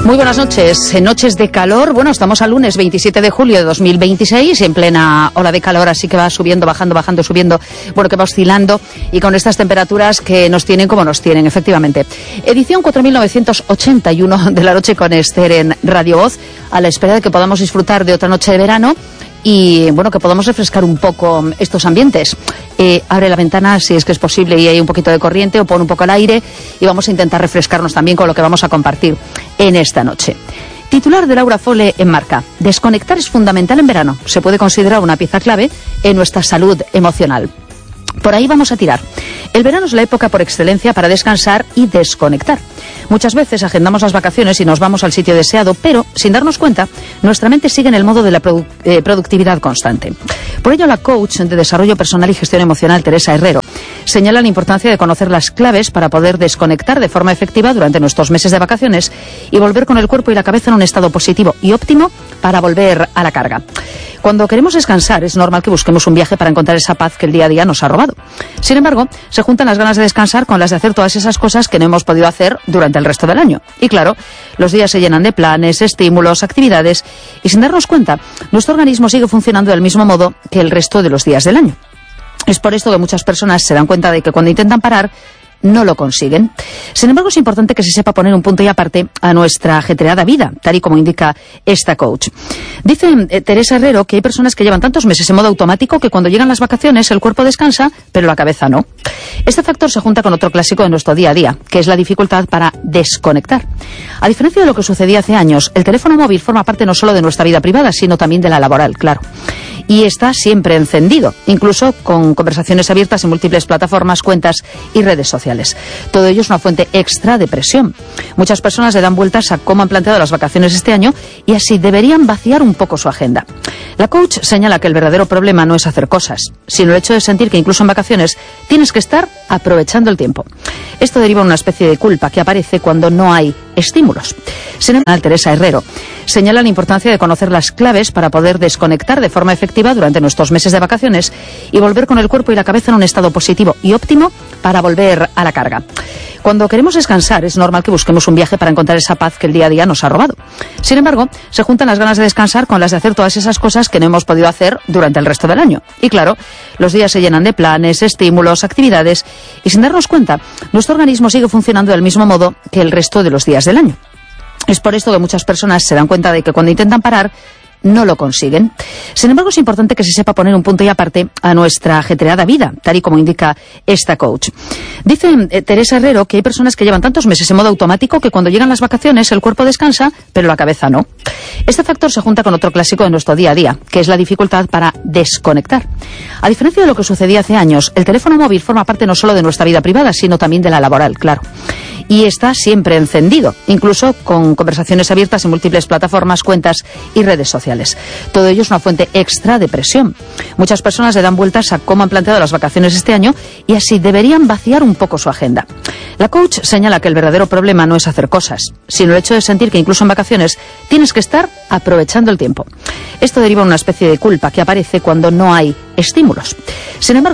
Muy buenas noches, noches de calor. Bueno, estamos al lunes 27 de julio de 2026, en plena ola de calor, así que va subiendo, bajando, subiendo, bueno, que va oscilando, y con estas temperaturas que nos tienen como nos tienen, efectivamente. Edición 4981 de la noche con Esther en Radio Voz, a la espera de que podamos disfrutar de otra noche de verano y, bueno, que podamos refrescar un poco estos ambientes. Abre la ventana si es que es posible y hay un poquito de corriente, o pon un poco el aire, y vamos a intentar refrescarnos también con lo que vamos a compartir en esta noche. Titular de Laura Fole en Marca: desconectar es fundamental en verano. Se puede considerar una pieza clave en nuestra salud emocional. Por ahí vamos a tirar. El verano es la época por excelencia para descansar y desconectar. Muchas veces agendamos las vacaciones y nos vamos al sitio deseado, pero sin darnos cuenta, nuestra mente sigue en el modo de la productividad constante. Por ello, la coach de desarrollo personal y gestión emocional, Teresa Herrero, señala la importancia de conocer las claves para poder desconectar de forma efectiva durante nuestros meses de vacaciones y volver con el cuerpo y la cabeza en un estado positivo y óptimo para volver a la carga. Cuando queremos descansar, es normal que busquemos un viaje para encontrar esa paz que el día a día nos ha robado. Sin embargo, se juntan las ganas de descansar con las de hacer todas esas cosas que no hemos podido hacer durante el resto del año. Y claro, los días se llenan de planes, estímulos, actividades, y sin darnos cuenta, nuestro organismo sigue funcionando del mismo modo que el resto de los días del año. Es por esto que muchas personas se dan cuenta de que cuando intentan parar, no lo consiguen. Sin embargo, es importante que se sepa poner un punto y aparte a nuestra ajetreada vida, tal y como indica esta coach. Dice Teresa Herrero que hay personas que llevan tantos meses en modo automático que cuando llegan las vacaciones el cuerpo descansa, pero la cabeza no. Este factor se junta con otro clásico de nuestro día a día, que es la dificultad para desconectar. A diferencia de lo que sucedía hace años, el teléfono móvil forma parte no solo de nuestra vida privada, sino también de la laboral, claro. Y está siempre encendido, incluso con conversaciones abiertas en múltiples plataformas, cuentas y redes sociales. Todo ello es una fuente extra de presión. Muchas personas le dan vueltas a cómo han planteado las vacaciones este año y así deberían vaciar un poco su agenda. La coach señala que el verdadero problema no es hacer cosas, sino el hecho de sentir que incluso en vacaciones tienes que estar aprovechando el tiempo. Esto deriva en una especie de culpa que aparece cuando no hay estímulos. Sin embargo, Teresa Herrero señala la importancia de conocer las claves para poder desconectar de forma efectiva durante nuestros meses de vacaciones y volver con el cuerpo y la cabeza en un estado positivo y óptimo para volver a la carga. Cuando queremos descansar, es normal que busquemos un viaje para encontrar esa paz que el día a día nos ha robado. Sin embargo, se juntan las ganas de descansar con las de hacer todas esas cosas que no hemos podido hacer durante el resto del año. Y claro, los días se llenan de planes, estímulos, actividades, y sin darnos cuenta, nuestro organismo sigue funcionando del mismo modo que el resto de los días del año. Es por esto que muchas personas se dan cuenta de que cuando intentan parar, no lo consiguen. Sin embargo, es importante que se sepa poner un punto y aparte a nuestra ajetreada vida, tal y como indica esta coach. Dice Teresa Herrero que hay personas que llevan tantos meses en modo automático que cuando llegan las vacaciones el cuerpo descansa, pero la cabeza no. Este factor se junta con otro clásico de nuestro día a día, que es la dificultad para desconectar. A diferencia de lo que sucedía hace años, el teléfono móvil forma parte no solo de nuestra vida privada, sino también de la laboral, claro. Y está siempre encendido, incluso con conversaciones abiertas en múltiples plataformas, cuentas y redes sociales. Todo ello es una fuente extra de presión. Muchas personas le dan vueltas a cómo han planteado las vacaciones este año y así deberían vaciar un poco su agenda. La coach señala que el verdadero problema no es hacer cosas, sino el hecho de sentir que incluso en vacaciones tienes que estar aprovechando el tiempo. Esto deriva en una especie de culpa que aparece cuando no hay estímulos. Sin embargo,